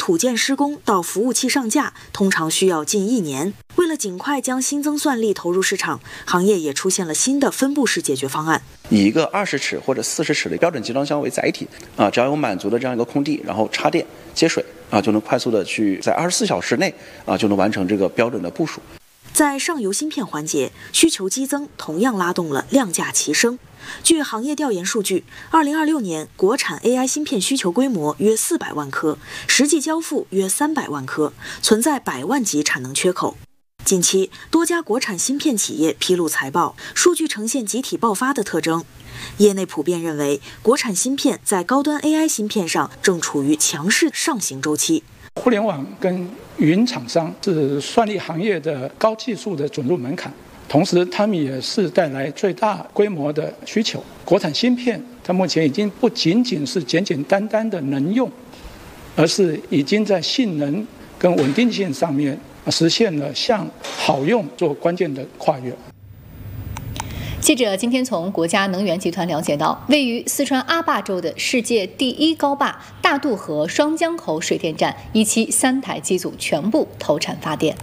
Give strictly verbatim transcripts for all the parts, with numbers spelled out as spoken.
土建施工到服务器上架，通常需要近一年。为了尽快将新增算力投入市场，行业也出现了新的分布式解决方案。 以一个二十尺或者四十尺的标准集装箱为载体，啊，只要有满足的这样一个空地，然后插电接水，啊，就能快速的去在二十四小时内，啊，就能完成这个标准的部署。 在上游芯片环节，需求激增同样拉动了量价齐升。据行业调研数据，二零二六年国产 A I 芯片需求规模约四百万颗，实际交付约三百万颗，存在百万级产能缺口。近期，多家国产芯片企业披露财报，数据呈现集体爆发的特征。业内普遍认为，国产芯片在高端 A I 芯片上正处于强势上行周期。 互联网跟云厂商是算力行业的高技术的准入门槛，同时他们也是带来最大规模的需求。国产芯片它目前已经不仅仅是简简单单的能用，而是已经在性能跟稳定性上面实现了向好用做关键的跨越。 记者今天从国家能源集团了解到，位于四川阿坝州的世界第一高坝大渡河双江口水电站一期三台机组全部投产发电。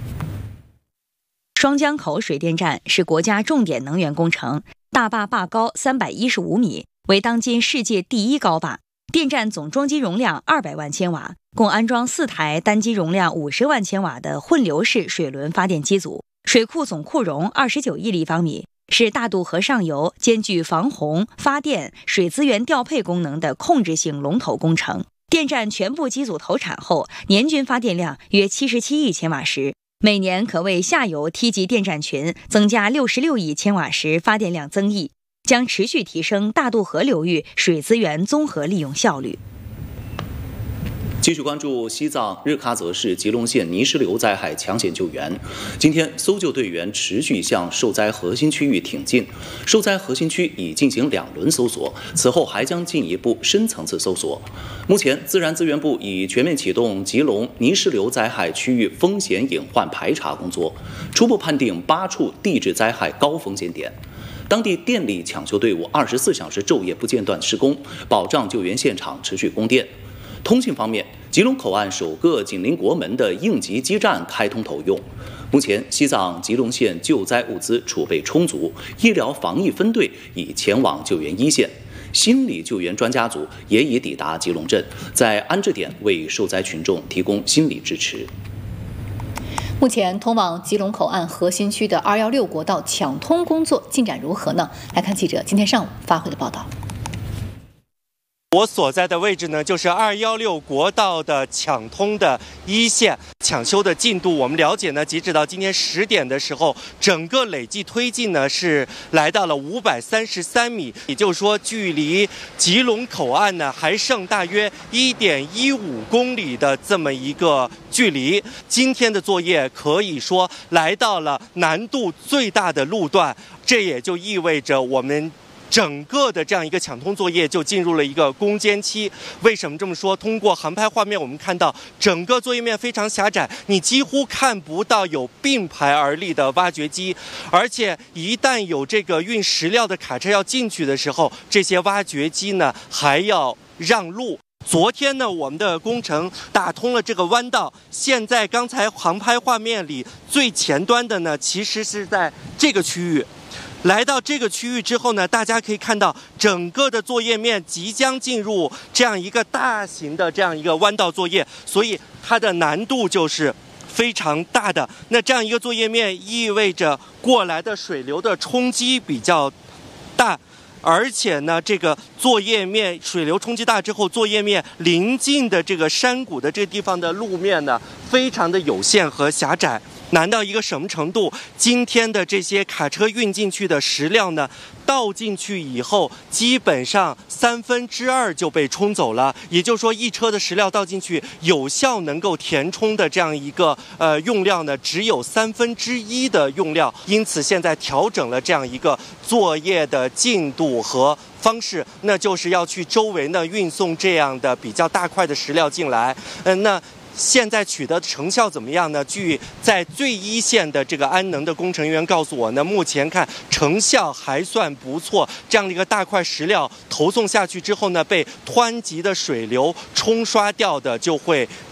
双江口水电站是国家重点能源工程，大坝坝高三百一十五米，为当今世界第一高坝。电站总装机容量二百万千瓦，共安装四台单机容量五十万千瓦的混流式水轮发电机组，水库总库容二十九亿立方米，是大渡河上游兼具防洪、发电、水资源调配功能的控制性龙头工程。电站全部机组投产后，年均发电量约七十七亿千瓦时，每年可为下游梯级电站群增加六十六亿千瓦时发电量增益，将持续提升大渡河流域水资源综合利用效率。 继续关注西藏日喀则市吉隆县泥石流灾害抢险救援。今天，搜救队员持续向受灾核心区域挺进，受灾核心区已进行两轮搜索，此后还将进一步深层次搜索。目前，自然资源部已全面启动吉隆泥石流灾害区域风险隐患排查工作，初步判定八处地质灾害高风险点。当地电力抢修队伍二十四小时昼夜不间断施工，保障救援现场持续供电。通信方面，吉隆口岸首个紧邻国门的应急基站开通投用。目前，西藏吉隆县救灾物资储备充足，医疗防疫分队已前往救援一线，心理救援专家组也已抵达吉隆镇，在安置点为受灾群众提供心理支持。 目前，通往吉隆口岸核心区的二一六国道抢通工作进展如何呢？来看记者今天上午发回的报道。 我所在的位置呢，就是二一六国道的抢通的一线抢修的进度。我们了解呢，截止到今天十点的时候，整个累计推进呢是来到了五百三十三米，也就是说，距离吉隆口岸呢还剩大约一点一五公里的这么一个距离。今天的作业可以说来到了难度最大的路段，这也就意味着我们整个的这样一个抢通作业就进入了一个攻坚期。为什么这么说？通过航拍画面我们看到整个作业面非常狭窄，你几乎看不到有并排而立的挖掘机，而且一旦有这个运石料的卡车要进去的时候，这些挖掘机呢还要让路。昨天呢，我们的工程打通了这个弯道，现在刚才航拍画面里最前端的呢，其实是在这个区域。来到这个区域之后呢，大家可以看到整个的作业面即将进入这样一个大型的这样一个弯道作业，所以它的难度就是非常大的。那这样一个作业面意味着过来的水流的冲击比较大，而且呢，这个作业面水流冲击大之后，作业面临近的这个山谷的这个地方的路面呢，非常的有限和狭窄。难到一个什么程度？今天的这些卡车运进去的石料呢，倒进去以后，基本上三分之二就被冲走了。也就是说，一车的石料倒进去，有效能够填充的这样一个呃用料呢，只有三分之一的用料。因此，现在调整了这样一个作业的进度和方式，那就是要去周围呢运送这样的比较大块的石料进来。嗯、呃，那。现在取得成效怎么样呢？据在最一线的这个安能的工程员告诉我呢，目前看成效还算不错。这样的一个大块石料投送下去之后呢，被湍急的水流冲刷掉的就会